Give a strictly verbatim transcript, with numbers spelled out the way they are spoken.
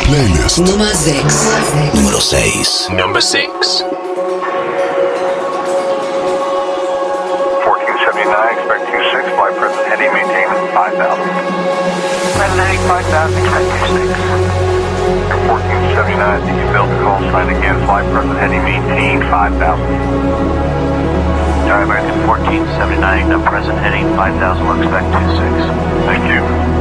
Playlist. Número seis. Número seis. Number six. fourteen seventy-nine, expect two six, flight present heading, maintain five thousand. Present heading five thousand, expect two six. fourteen seventy-nine, you failed to call sign again, flight present heading, maintain five thousand. Tower American fourteen seventy-nine, present heading five thousand, will expect two six. Thank you.